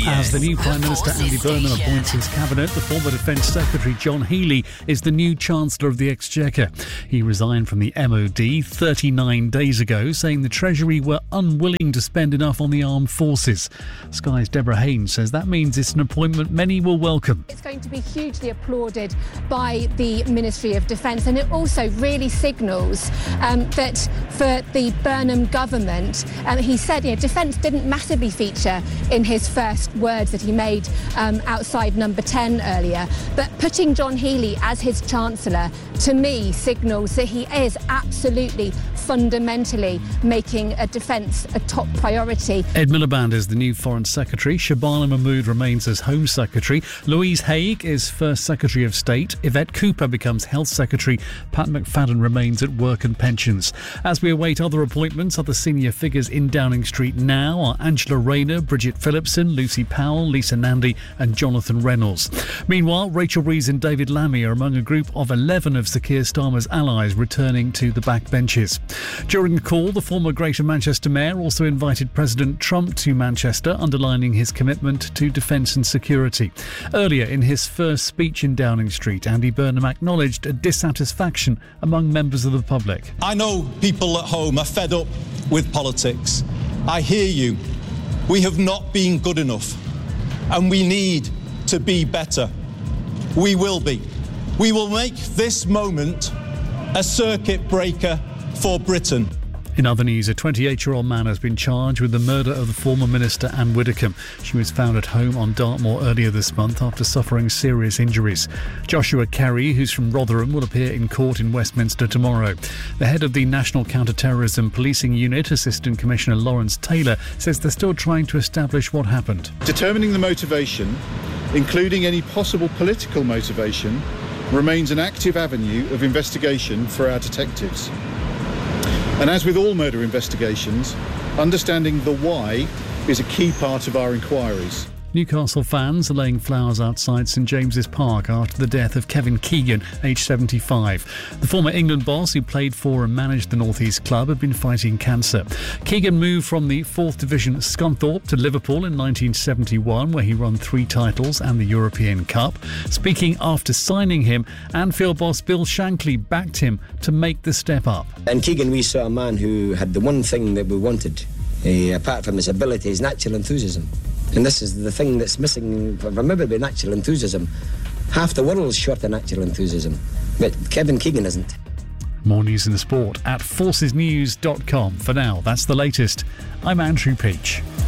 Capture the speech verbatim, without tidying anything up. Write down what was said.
As the new Prime Minister Andy Burnham appoints his cabinet, the former Defence Secretary John Healey is the new Chancellor of the Exchequer. He resigned from the M O D thirty-nine days ago, saying the Treasury were unwilling to spend enough on the armed forces. Sky's Deborah Haynes says that means it's an appointment many will welcome. It's going to be hugely applauded by the Ministry of Defence, and it also really signals um, that for the Burnham government, um, he said, you know, defence didn't massively feature in his first words that he made um, outside number ten earlier, but putting John Healey as his Chancellor, to me, signals that he is absolutely fundamentally making a defence a top priority. Ed Miliband is the new Foreign Secretary. Shabana Mahmood remains as Home Secretary. Louise Haigh is First Secretary of State. Yvette Cooper becomes Health Secretary. Pat McFadden remains at Work and Pensions. As we await other appointments, other senior figures in Downing Street now are Angela Rayner, Bridget Phillipson, Lucy Powell, Lisa Nandy and Jonathan Reynolds. Meanwhile, Rachel Rees and David Lammy are among a group of eleven of Sir Keir Starmer's allies returning to the backbenches. During the call, the former Greater Manchester Mayor also invited President Trump to Manchester, underlining his commitment to defence and security. Earlier in his first speech in Downing Street, Andy Burnham acknowledged a dissatisfaction among members of the public. I know people at home are fed up with politics. I hear you. We have not been good enough, and we need to be better. We will be. We will make this moment a circuit breaker for Britain. In other news, a twenty-eight-year-old man has been charged with the murder of the former Minister Anne Widdecombe. She was found at home on Dartmoor earlier this month after suffering serious injuries. Joshua Kerry, who's from Rotherham, will appear in court in Westminster tomorrow. The head of the National Counter-Terrorism Policing Unit, Assistant Commissioner Lawrence Taylor, says they're still trying to establish what happened. Determining the motivation, including any possible political motivation, remains an active avenue of investigation for our detectives. And as with all murder investigations, understanding the why is a key part of our inquiries. Newcastle fans are laying flowers outside St James's Park after the death of Kevin Keegan, aged seventy-five. The former England boss, who played for and managed the North East club, had been fighting cancer. Keegan moved from the fourth Division Scunthorpe to Liverpool in nineteen seventy-one, where he won three titles and the European Cup. Speaking after signing him, Anfield boss Bill Shankly backed him to make the step up. In Keegan, we saw a man who had the one thing that we wanted, uh, apart from his ability, his natural enthusiasm. And this is the thing that's missing from everybody, natural enthusiasm. Half the world's short of natural enthusiasm, but Kevin Keegan isn't. More news in the sport at forces news dot com. For now, that's the latest. I'm Andrew Peach.